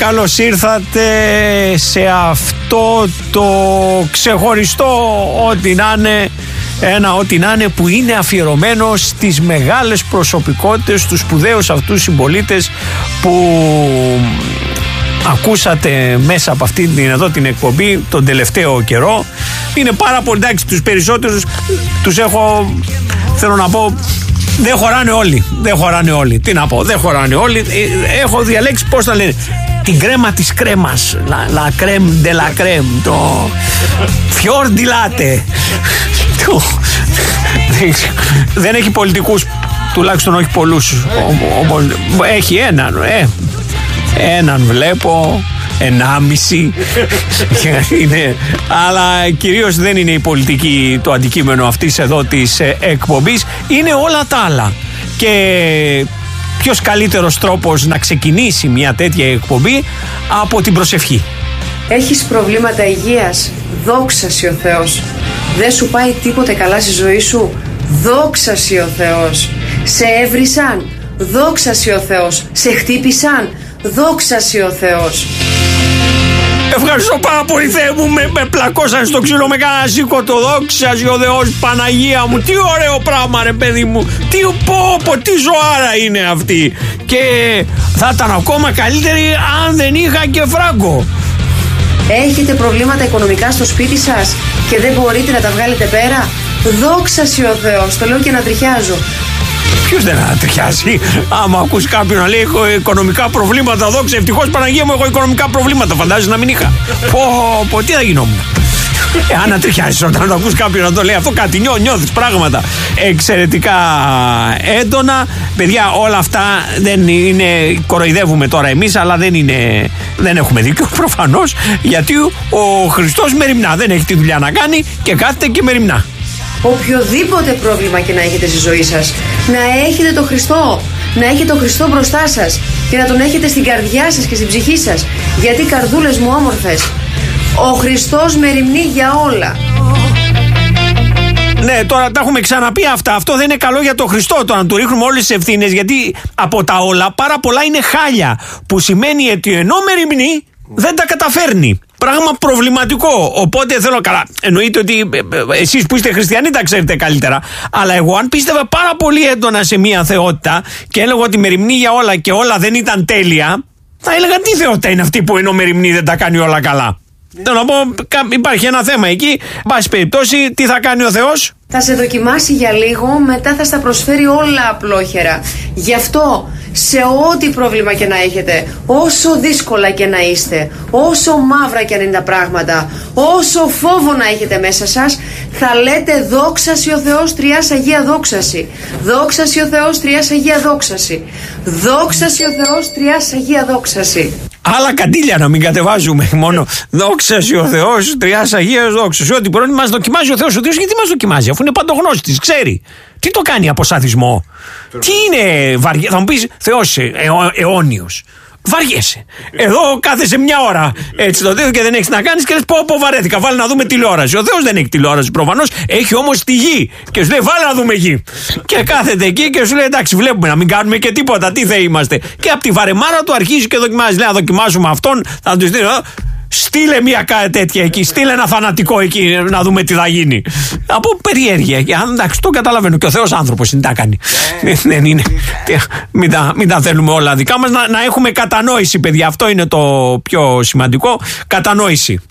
Καλώς ήρθατε σε αυτό το ξεχωριστό ό,τι να είναι, ένα ό,τι να είναι που είναι αφιερωμένο στις μεγάλες προσωπικότητες, στους σπουδαίους αυτούς συμπολίτες που ακούσατε μέσα από αυτή την εκπομπή τον τελευταίο καιρό. Είναι πάρα πολύ, εντάξει, τους περισσότερους τους έχω, θέλω να πω, δεν χωράνε όλοι. Τι να πω, δεν χωράνε όλοι. Έχω διαλέξει, πώς θα λένε, την κρέμα της κρέμας, la crème de la crème, το fior di latte. Δεν έχει πολιτικούς, τουλάχιστον όχι πολλούς. Έχει έναν βλέπω, 1,5 είναι, αλλά κυρίως δεν είναι η πολιτική το αντικείμενο αυτής εδώ της εκπομπής, είναι όλα τα άλλα. Και ποιος καλύτερος τρόπος να ξεκινήσει μια τέτοια εκπομπή από την προσευχή. Έχεις προβλήματα υγείας, δόξα σοι ο Θεός. Δεν σου πάει τίποτε καλά στη ζωή σου, δόξα σοι ο Θεός. Σε έβρισαν, δόξα σοι ο Θεός. Σε χτύπησαν, δόξα σοι ο Θεός. Ευχαριστώ πάρα πολύ, Θεέ μου, με πλακώσαν στο ξύλο με κάνα σήκωτο, δόξα σοι ο Θεός, Παναγία μου, τι ωραίο πράγμα ρε παιδί μου, τι ζωάρα είναι αυτή. Και θα ήταν ακόμα καλύτερη αν δεν είχα και φράγκο. Έχετε προβλήματα οικονομικά στο σπίτι σας και δεν μπορείτε να τα βγάλετε πέρα, δόξα σοι ο Θεός, το λέω και να τριχιάζω. Ποιος δεν ανατριχιάζει? Άμα ακούς κάποιον να λέει έχω οικονομικά προβλήματα, δόξα, ευτυχώς Παναγία μου έχω οικονομικά προβλήματα, φαντάζεσαι να μην είχα? Πω, τι θα γινόμουν? Ανατριχιάζεις όταν το ακούς κάποιον να το λέει αυτό, κάτι νιώθεις πράγματα εξαιρετικά έντονα. Παιδιά, όλα αυτά δεν είναι, κοροϊδεύουμε τώρα εμείς, αλλά δεν έχουμε δίκιο προφανώς, γιατί ο Χριστός μεριμνά, δεν έχει τη δουλειά να κάνει και κάθεται και μεριμνά. Οποιοδήποτε πρόβλημα και να έχετε στη ζωή σας, να έχετε τον Χριστό, να έχετε τον Χριστό μπροστά σας και να τον έχετε στην καρδιά σας και στην ψυχή σας, γιατί καρδούλες μου όμορφες, ο Χριστός μεριμνεί για όλα. Ναι, τώρα τα έχουμε ξαναπεί αυτά. Αυτό δεν είναι καλό για τον Χριστό, το να του ρίχνουμε όλες τις ευθύνες, γιατί από τα όλα πάρα πολλά είναι χάλια, που σημαίνει ότι ενώ μεριμνεί δεν τα καταφέρνει. Πράγμα προβληματικό. Οπότε θέλω, καλά, εννοείται ότι εσείς που είστε χριστιανοί τα ξέρετε καλύτερα. Αλλά εγώ, αν πίστευα πάρα πολύ έντονα σε μια θεότητα και έλεγα ότι μεριμνεί για όλα και όλα δεν ήταν τέλεια, θα έλεγα τι θεότητα είναι αυτή που ενώ μεριμνεί δεν τα κάνει όλα καλά. Θέλω να πω, υπάρχει ένα θέμα εκεί. Πάση περιπτώσει, τι θα κάνει ο Θεός? Θα σε δοκιμάσει για λίγο, μετά θα στα προσφέρει όλα απλόχερα. Γι' αυτό, σε ό,τι πρόβλημα και να έχετε, όσο δύσκολα και να είστε, όσο μαύρα και αν είναι τα πράγματα, όσο φόβο να έχετε μέσα σας, θα λέτε δόξα σοι ο Θεός, τριάς Αγία δόξαση. Δόξα σοι ο Θεός, τριάς Αγία δόξαση. Δόξα σοι ο Θεός, τριάς Αγία δόξαση. Άλλα καντήλια να μην κατεβάζουμε. Μόνο δόξα σοι ο Θεός, τριάς Αγίας δόξαση. Ό,τι πρώτη μας δοκιμάζει ο Θεός. Ο Θεός γιατί μας δοκιμάζει, αφού είναι παντογνώστης, ξέρει. Τι το κάνει από σαδισμό? Τι είναι βαριά? Θα μου πεις, Θεός αιώνιος. Βαριέσαι. Εδώ κάθεσαι μια ώρα έτσι το τέτοιο και δεν έχεις να κάνεις και λες πω βαρέθηκα, βάλε να δούμε τηλεόραση. Ο Θεός δεν έχει τηλεόραση προφανώς, έχει όμως τη γη και σου λέει βάλε να δούμε γη. Και κάθεται εκεί και σου λέει εντάξει, βλέπουμε να μην κάνουμε και τίποτα, τι θα είμαστε. Και από τη βαρεμάρα του αρχίζει και δοκιμάζει. Λέει να δοκιμάσουμε αυτόν, θα του στείλει. Στείλε μια τέτοια εκεί, στείλε ένα θανατικό εκεί να δούμε τι θα γίνει. Από περιέργεια. Εντάξει, το καταλαβαίνω. Και ο Θεός άνθρωπος είναι, τα κάνει. Δεν είναι. Μην τα θέλουμε όλα δικά μας. Να έχουμε κατανόηση, παιδιά. Αυτό είναι το πιο σημαντικό. Κατανόηση.